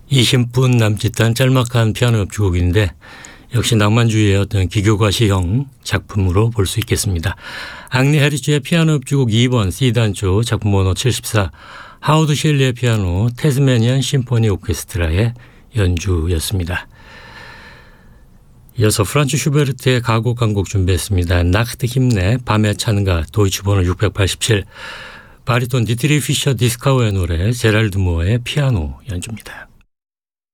20분 남짓한 짤막한 피아노 협주곡인데 역시 낭만주의의 어떤 기교과시형 작품으로 볼 수 있겠습니다. 앙리 해리츠의 피아노 협주곡 2번 C단조 작품 번호 74, 하워드 셸리의 피아노 태스메니안 심포니 오케스트라의 연주였습니다. 이어서 프란츠 슈베르트의 가곡 한 곡 준비했습니다. 나크트 힘내 밤의 찬가 도이치 번호 687, 바리톤 디트리 피셔 디스카우의 노래 제랄드 무어의 피아노 연주입니다.